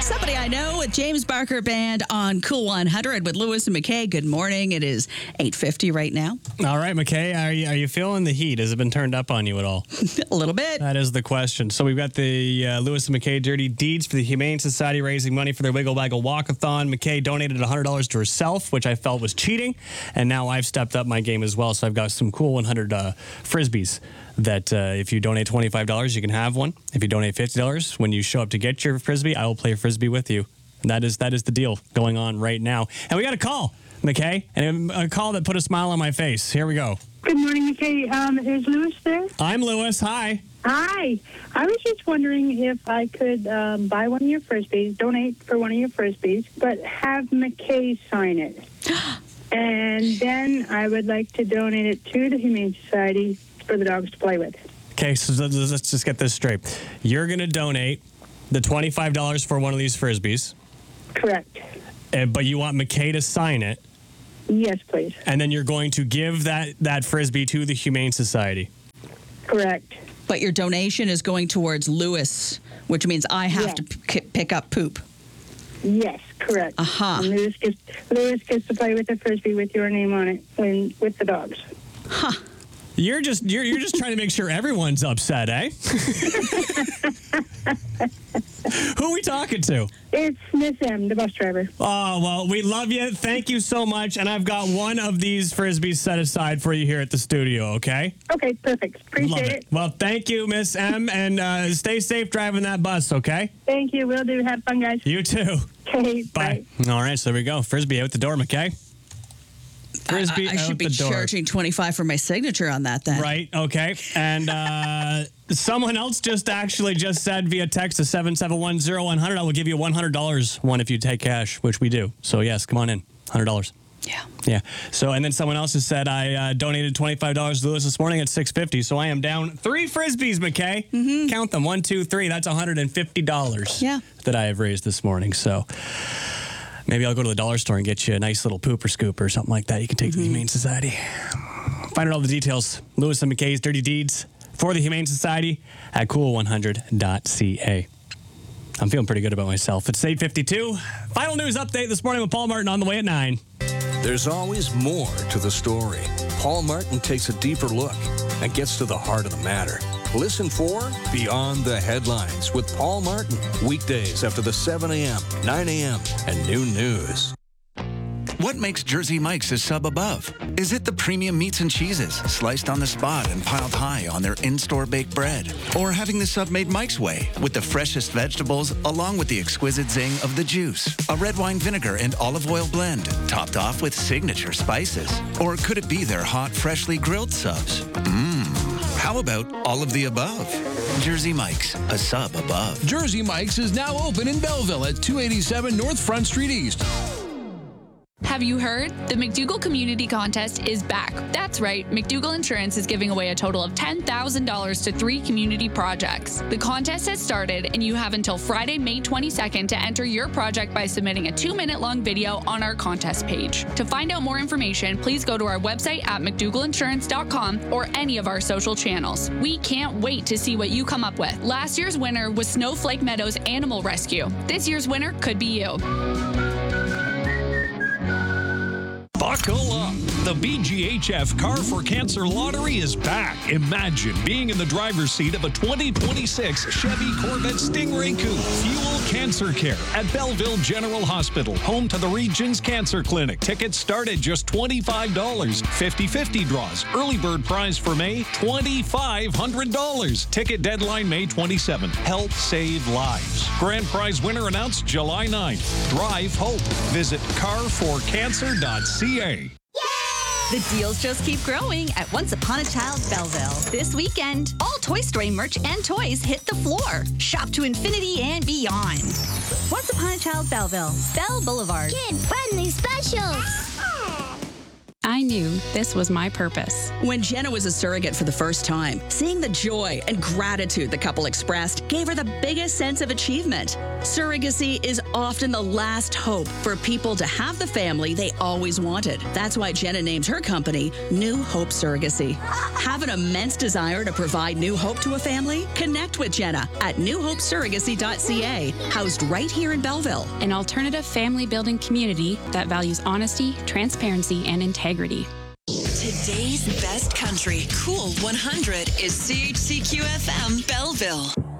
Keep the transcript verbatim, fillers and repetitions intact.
Somebody I Know with James Barker Band on Cool one hundred with Lewis and McKay. Good morning. It is eight fifty right now. All right, McKay, are you, are you feeling the heat? Has it been turned up on you at all? A little bit. That is the question. So we've got the uh, Lewis and McKay Dirty Deeds for the Humane Society raising money for their Wiggle Waggle Walkathon. McKay donated one hundred dollars to herself, which I felt was cheating. And now I've stepped up my game as well. So I've got some cool one hundred uh, Frisbees that uh, if you donate twenty-five dollars, you can have one. If you donate fifty dollars, when you show up to get your Frisbee, I will play Frisbee with you. And that is that is the deal going on right now. And we got a call, McKay, and a call that put a smile on my face. Here we go. Good morning, McKay. Um, is Lewis there? I'm Lewis. Hi. Hi. I was just wondering if I could um, buy one of your Frisbees, donate for one of your Frisbees, but have McKay sign it. And then I would like to donate it to the Humane Society for the dogs to play with. Okay, so let's just get this straight. You're going to donate the twenty-five dollars for one of these Frisbees. Correct. Uh, but you want McKay to sign it. Yes, please. And then you're going to give that, that Frisbee to the Humane Society. Correct. But your donation is going towards Lewis, which means I have Yeah. to p- pick up poop. Yes, correct. Uh-huh. And Lewis gets, Lewis gets to play with the Frisbee with your name on it when with the dogs. Huh. You're just you're you're just trying to make sure everyone's upset, eh? Who are we talking to? It's Miss M, the bus driver. Oh, well, we love you. Thank you so much. And I've got one of these Frisbees set aside for you here at the studio, okay? Okay, perfect. Appreciate Love it. it. Well, thank you, Miss M, and uh, stay safe driving that bus, okay? Thank you. Will do. Have fun, guys. You too. Okay, Bye. All right, so there we go. Frisbee out the door, McKay. Frisbee I, I should out be the door. charging twenty-five for my signature on that then. Right, okay. And uh, someone else just actually just said via text to seven seven one zero one hundred, I will give you one hundred dollars one if you take cash, which we do. So, yes, come on in. one hundred dollars. Yeah. Yeah. So, and then someone else has said, I uh, donated twenty-five dollars to Lewis this morning at six fifty. So I am down three Frisbees, McKay. Mm-hmm. Count them. One, two, three. That's one hundred fifty dollars Yeah. that I have raised this morning. So maybe I'll go to the dollar store and get you a nice little pooper scoop or something like that. You can take mm-hmm. to the Humane Society. Find out all the details. Lewis and McKay's Dirty Deeds for the Humane Society at cool one hundred dot c a. I'm feeling pretty good about myself. It's eight fifty-two. Final news update this morning with Paul Martin on the way at nine. There's always more to the story. Paul Martin takes a deeper look and gets to the heart of the matter. Listen for Beyond the Headlines with Paul Martin. Weekdays after the seven a.m., nine a.m., and noon news. What makes Jersey Mike's a sub above? Is it the premium meats and cheeses, sliced on the spot and piled high on their in-store baked bread? Or having the sub made Mike's way, with the freshest vegetables, along with the exquisite zing of the juice? A red wine vinegar and olive oil blend, topped off with signature spices? Or could it be their hot, freshly grilled subs? Mmm. How about all of the above? Jersey Mike's, a sub above. Jersey Mike's is now open in Belleville at two eighty-seven North Front Street East. Have you heard? The McDougall Community Contest is back. That's right, McDougall Insurance is giving away a total of ten thousand dollars to three community projects. The contest has started, and you have until Friday, May twenty-second to enter your project by submitting a two-minute long video on our contest page. To find out more information, please go to our website at mcdougall insurance dot com or any of our social channels. We can't wait to see what you come up with. Last year's winner was Snowflake Meadows Animal Rescue. This year's winner could be you. Buckle up. The B G H F Car for Cancer Lottery is back. Imagine being in the driver's seat of a twenty twenty-six Chevy Corvette Stingray Coupe. Fuel cancer care at Belleville General Hospital, home to the region's cancer clinic. Tickets start at just twenty-five dollars. fifty-fifty draws. Early bird prize for May, twenty-five hundred dollars. Ticket deadline May twenty-seventh. Help save lives. Grand prize winner announced July ninth. Drive hope. Visit car for cancer dot c a. The deals just keep growing at Once Upon a Child Belleville. This weekend, all Toy Story merch and toys hit the floor. Shop to infinity and beyond. Once Upon a Child Belleville, Bell Boulevard. Kid-friendly specials. I knew this was my purpose. When Jenna was a surrogate for the first time, seeing the joy and gratitude the couple expressed gave her the biggest sense of achievement. Surrogacy is often the last hope for people to have the family they always wanted. That's why Jenna named her company New Hope Surrogacy. Have an immense desire to provide new hope to a family? Connect with Jenna at new hope surrogacy dot c a, housed right here in Belleville. An alternative family building community that values honesty, transparency, and integrity. Today's best country, Cool one hundred, is C H C Q F M Belleville.